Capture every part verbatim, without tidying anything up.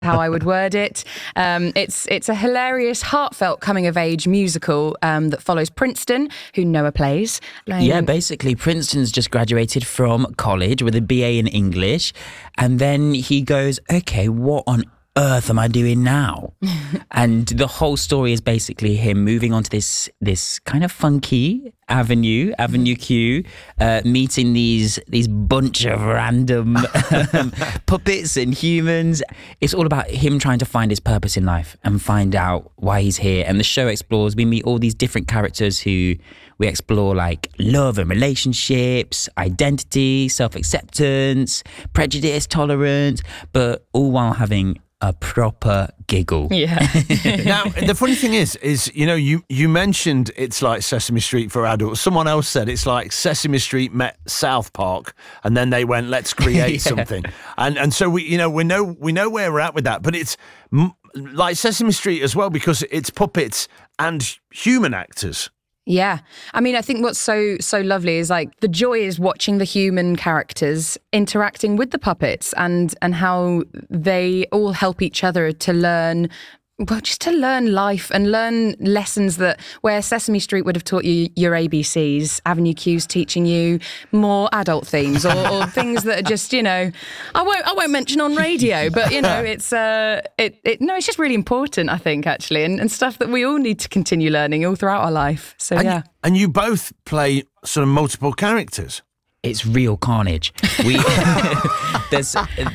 how I would word it. Um, it's it's a hilarious, heartfelt coming-of-age musical um, that follows Princeton, who Noah plays. Like, yeah, basically, Princeton's just graduated from college with a B A in English, and then he goes, okay, what on earth am I doing now? And the whole story is basically him moving onto this this kind of funky avenue, Avenue Q, uh, meeting these these bunch of random um, puppets and humans. It's all about him trying to find his purpose in life and find out why he's here. And the show explores, we meet all these different characters who we explore, like love and relationships, identity, self-acceptance, prejudice, tolerance, but all while having a proper giggle. Yeah. Now, the funny thing is, is, you know, you, you mentioned it's like Sesame Street for adults. Someone else said it's like Sesame Street met South Park, and then they went, let's create Yeah. something. And and so we, you know, we know we know where we're at with that, but it's m- like Sesame Street as well, because it's puppets and human actors. Yeah. I mean, I think what's so so lovely is like the joy is watching the human characters interacting with the puppets and and how they all help each other to learn, well, just to learn life and learn lessons that where Sesame Street would have taught you your A B Cs, Avenue Q's teaching you more adult themes or, or things that are just, you know, I won't I won't mention on radio, but you know, it's uh it, it no, it's just really important, I think, actually, and, and stuff that we all need to continue learning all throughout our life. So And, yeah. and you both play sort of multiple characters. It's real carnage. We there's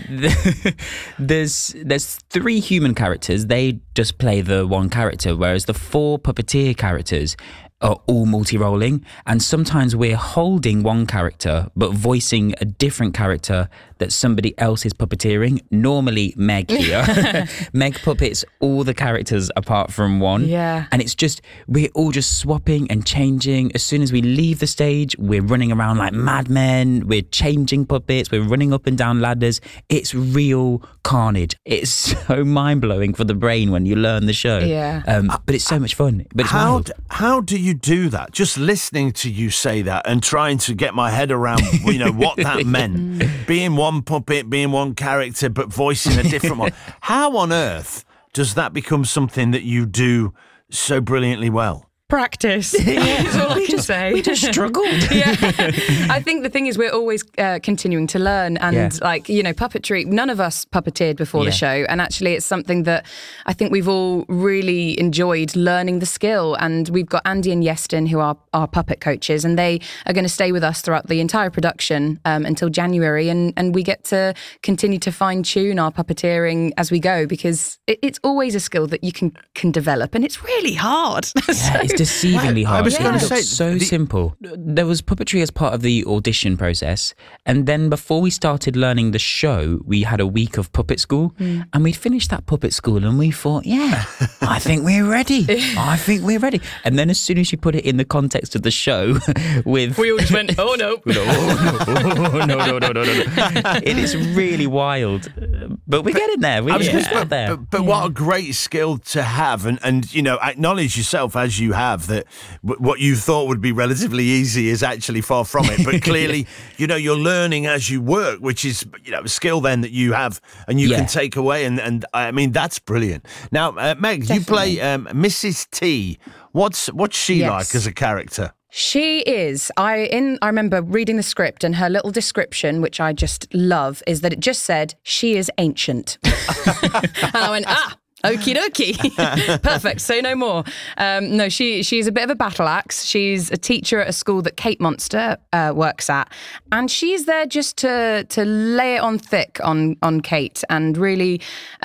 there's there's three human characters. They just play the one character, whereas the four puppeteer characters are all multi-rolling, and sometimes we're holding one character but voicing a different character that somebody else is puppeteering. Normally Meg here. Meg puppets all the characters apart from one. Yeah. And it's just, we're all just swapping and changing. As soon as we leave the stage, we're running around like madmen. We're changing puppets. We're running up and down ladders. It's real carnage. It's so mind-blowing for the brain when you learn the show. Yeah. Um, but it's so much fun. But it's How wild. d- how do you do that? Just listening to you say that and trying to get my head around, you know, what that meant. Being one puppet, being one character, but voicing a different one. How on earth does that become something that you do so brilliantly well? Practice. That's all I can say. We just struggled. Yeah. I think the thing is we're always uh, continuing to learn and Yeah. like, you know, puppetry, none of us puppeteered before Yeah. the show. And actually it's something that I think we've all really enjoyed learning the skill. And we've got Andy and Yeston, who are our puppet coaches, and they are going to stay with us throughout the entire production um, until January. And, and we get to continue to fine tune our puppeteering as we go, because it, it's always a skill that you can, can develop, and it's really hard. Yeah, it's deceivingly I hard. was It gonna looks say, so the- simple. There was puppetry as part of the audition process, and then before we started learning the show, we had a week of puppet school, and we'd finished that puppet school, and we thought, yeah, I think we're ready. I think we're ready. And then as soon as you put it in the context of the show, with We all just went, oh no. no, no, no, no, no, no, no. It is really wild, but we're getting there. We're I was getting gonna say, out there. But, but what a great skill to have, and, and you know, acknowledge yourself as you have that w- what you thought would be relatively easy is actually far from it. But clearly, you know, you're learning as you work, which is, you know, a skill then that you have and you Yeah. can take away. And, and I mean, that's brilliant. Now, uh, Meg, you play um, Missus T. What's what's she Yes. like as a character? She is. I in. I remember reading the script, and her little description, which I just love, is that it just said she is ancient. And I went, ah. Okie dokie. Perfect. Say no more. Um, no, she she's a bit of a battle axe. She's a teacher at a school that Kate Monster uh, works at, and she's there just to to lay it on thick on on Kate and really.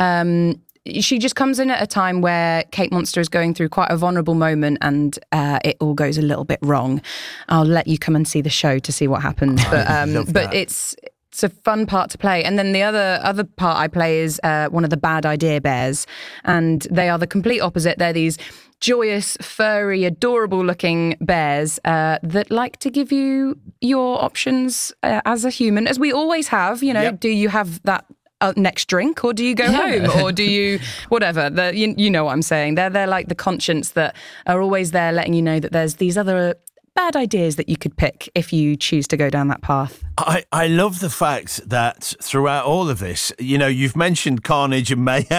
Um, She just comes in at a time where Kate Monster is going through quite a vulnerable moment, and uh, it all goes a little bit wrong. I'll let you come and see the show to see what happens. But um, love but that. it's it's a fun part to play. And then the other other part I play is uh, one of the bad idea bears, and they are the complete opposite. They're these joyous, furry, adorable looking bears uh, that like to give you your options uh, as a human, as we always have. You know, Yep. do you have that Uh, next drink, or do you go home, or do you whatever? The, you, you know what I'm saying. They're they're like the conscience that are always there, letting you know that there's these other bad ideas that you could pick if you choose to go down that path. I, I love the fact that throughout all of this, you know, you've mentioned carnage and mayhem